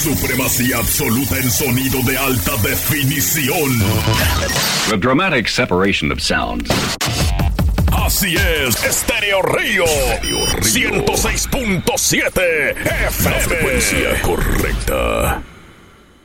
Supremacía absoluta en sonido de alta definición. The dramatic separation of sounds. Así es, Estéreo Río 106.7 FM. Frecuencia correcta.